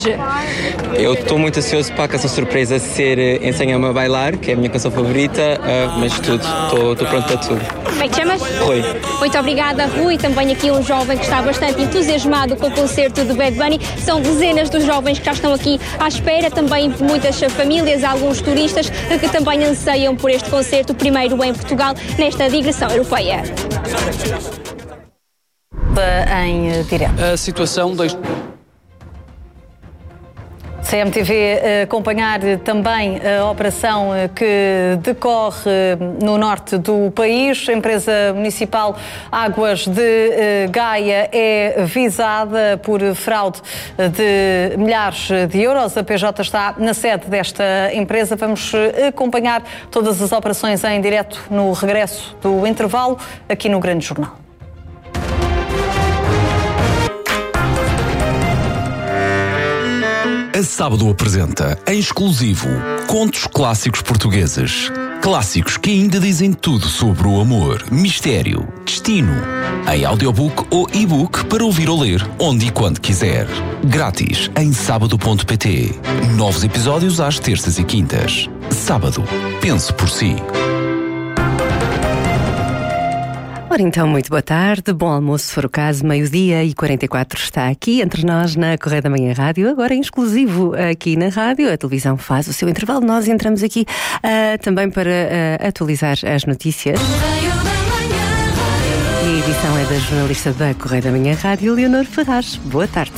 Eu estou muito ansioso para a canção surpresa ser Ensina-me a Bailar, que é a minha canção favorita, mas tudo, estou pronto para tudo. Como é que te chamas? Rui. Muito obrigada, Rui. Também aqui um jovem que está bastante entusiasmado com o concerto do Bad Bunny. São dezenas dos jovens que já estão aqui à espera, também muitas famílias, alguns turistas que também anseiam por este concerto, o primeiro em Portugal, nesta digressão europeia. Em direto. A situação da CMTV acompanhar também a operação que decorre no norte do país. A empresa municipal Águas de Gaia é visada por fraude de milhares de euros. A PJ está na sede desta empresa. Vamos acompanhar todas as operações em direto no regresso do intervalo aqui no Grande Jornal. A Sábado apresenta, em exclusivo, contos clássicos portugueses. Clássicos que ainda dizem tudo sobre o amor, mistério, destino. Em audiobook ou e-book para ouvir ou ler, onde e quando quiser. Grátis em sábado.pt. Novos episódios às terças e quintas. Sábado. Pense por si. Ora então, muito boa tarde, bom almoço se for o caso, 12h44 está aqui entre nós na Correio da Manhã Rádio, agora em exclusivo aqui na rádio, a televisão faz o seu intervalo, nós entramos aqui também para atualizar as notícias. E a edição é da jornalista da Correio da Manhã Rádio, Leonor Ferraz. Boa tarde.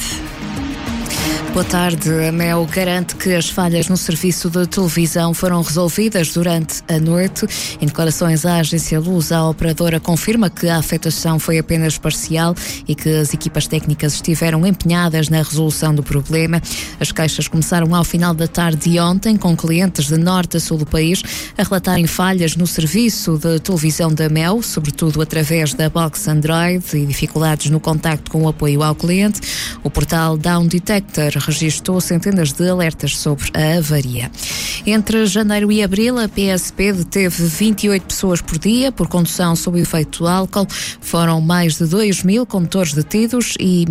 Boa tarde. A MEL garante que as falhas no serviço de televisão foram resolvidas durante a noite. Em declarações à agência Luz, a operadora confirma que a afetação foi apenas parcial e que as equipas técnicas estiveram empenhadas na resolução do problema. As queixas começaram ao final da tarde de ontem, com clientes de norte a sul do país a relatarem falhas no serviço de televisão da MEL, sobretudo através da box Android, e dificuldades no contacto com o apoio ao cliente. O portal Down Detector registrou centenas de alertas sobre a avaria. Entre janeiro e abril, a PSP deteve 28 pessoas por dia por condução sob efeito de álcool. Foram mais de 2.000 condutores detidos e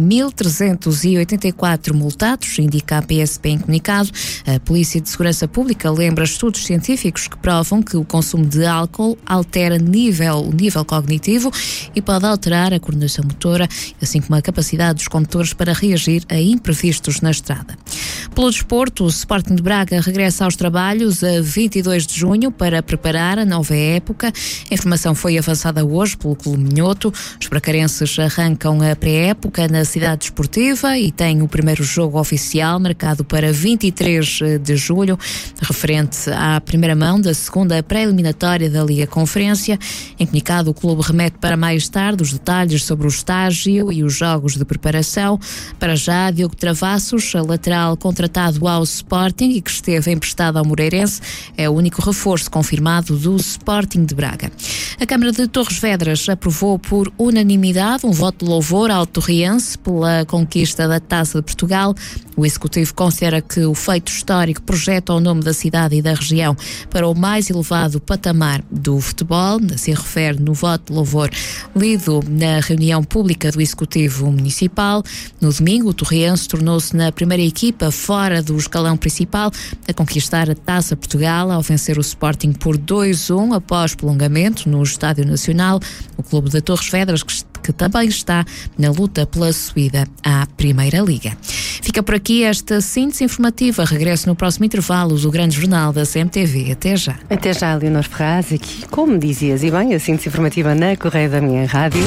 1.384 multados, indica a PSP em comunicado. A Polícia de Segurança Pública lembra estudos científicos que provam que o consumo de álcool altera o nível cognitivo e pode alterar a coordenação motora, assim como a capacidade dos condutores para reagir a imprevistos na estrada. Pelo desporto, o Sporting de Braga regressa aos trabalhos a 22 de junho para preparar a nova época. A informação foi avançada hoje pelo Clube Minhoto. Os bracarenses arrancam a pré-época na cidade desportiva e têm o primeiro jogo oficial marcado para 23 de julho, referente à primeira mão da segunda pré-eliminatória da Liga Conferência. Em comunicado, o clube remete para mais tarde os detalhes sobre o estágio e os jogos de preparação. Para já, Diogo Travassos, lateral contratado ao Sporting e que esteve emprestado ao Moreirense, é o único reforço confirmado do Sporting de Braga. A Câmara de Torres Vedras aprovou por unanimidade um voto de louvor ao torriense pela conquista da Taça de Portugal. O Executivo considera que o feito histórico projeta o nome da cidade e da região para o mais elevado patamar do futebol, assim refere no voto de louvor lido na reunião pública do Executivo Municipal. No domingo, o torriense tornou-se na primeira equipa fora do escalão principal a conquistar a Taça Portugal ao vencer o Sporting por 2-1 após prolongamento no Estádio Nacional. O clube de Torres Vedras, que também está na luta pela subida à Primeira Liga. Fica por aqui esta síntese informativa. Regresso no próximo intervalo do Grande Jornal da CMTV. Até já. Até já, Leonor Ferraz, aqui, como dizias, e bem, a síntese informativa na Correio da Manhã Rádio.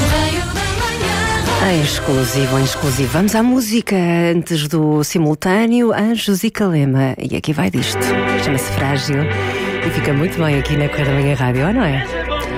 Em exclusivo. Vamos à música antes do simultâneo Anjos e Calema. E aqui vai disto. Chama-se Frágil e fica muito bem aqui na Correio da Manhã Rádio, não é?